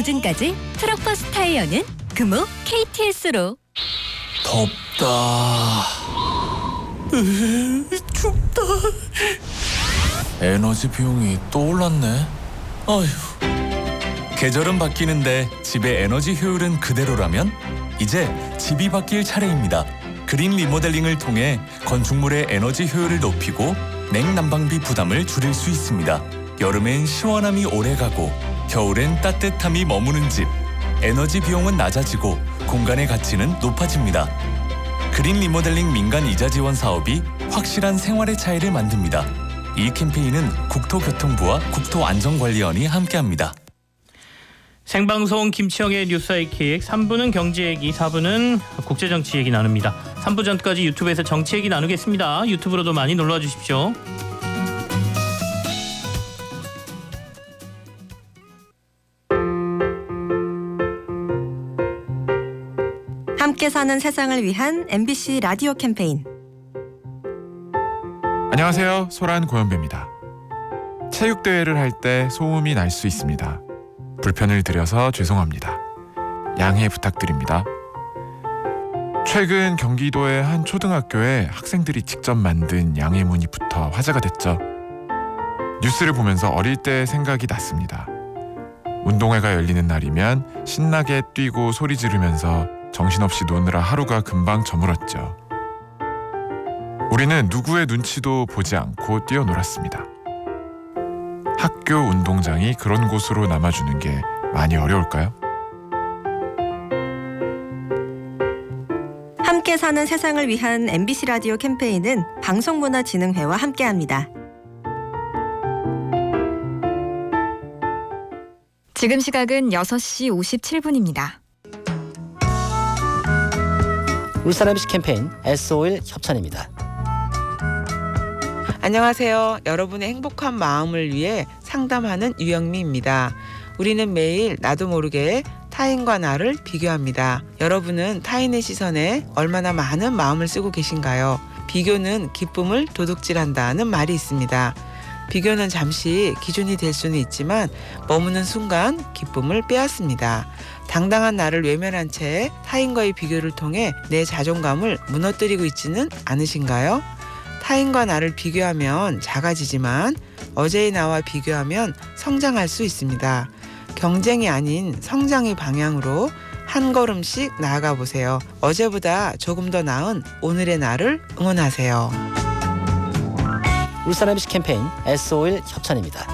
보증까지 트럭버스 타이어는 금호 KTS로. 덥다. 춥다. 에너지 비용이 또 올랐네. 아휴. 계절은 바뀌는데 집의 에너지 효율은 그대로라면 이제 집이 바뀔 차례입니다. 그린 리모델링을 통해 건축물의 에너지 효율을 높이고 냉난방비 부담을 줄일 수 있습니다. 여름엔 시원함이 오래가고 겨울엔 따뜻함이 머무는 집. 에너지 비용은 낮아지고 공간의 가치는 높아집니다. 그린 리모델링 민간 이자 지원 사업이 확실한 생활의 차이를 만듭니다. 이 캠페인은 국토교통부와 국토안전관리원이 함께합니다. 생방송 김치영의 뉴스 하이킥 3부는 경제 얘기, 4부는 국제정치 얘기 나눕니다. 3부 전까지 유튜브에서 정치 얘기 나누겠습니다. 유튜브로도 많이 놀러와 주십시오. 함께 사는 세상을 위한 MBC 라디오 캠페인. 안녕하세요. 소란 고현배입니다. 체육대회를 할 때 소음이 날 수 있습니다. 불편을 드려서 죄송합니다. 양해 부탁드립니다. 최근 경기도의 한 초등학교에 학생들이 직접 만든 양해문이 붙어 화제가 됐죠. 뉴스를 보면서 어릴 때 생각이 났습니다. 운동회가 열리는 날이면 신나게 뛰고 소리 지르면서 정신없이 노느라 하루가 금방 저물었죠. 우리는 누구의 눈치도 보지 않고 뛰어놀았습니다. 학교 운동장이 그런 곳으로 남아주는 게 많이 어려울까요? 함께 사는 세상을 위한 MBC 라디오 캠페인은 방송문화진흥회와 함께합니다. 지금 시각은 6시 57분입니다. 울산 MBC 캠페인 SO일 협찬입니다. 안녕하세요. 여러분의 행복한 마음을 위해 상담하는 유영미입니다. 우리는 매일 나도 모르게 타인과 나를 비교합니다. 여러분은 타인의 시선에 얼마나 많은 마음을 쓰고 계신가요? 비교는 기쁨을 도둑질한다는 말이 있습니다. 비교는 잠시 기준이 될 수는 있지만 머무는 순간 기쁨을 빼앗습니다. 당당한 나를 외면한 채 타인과의 비교를 통해 내 자존감을 무너뜨리고 있지는 않으신가요? 타인과 나를 비교하면 작아지지만 어제의 나와 비교하면 성장할 수 있습니다. 경쟁이 아닌 성장의 방향으로 한 걸음씩 나아가 보세요. 어제보다 조금 더 나은 오늘의 나를 응원하세요. 울산 MBC 캠페인 SO일 협찬입니다.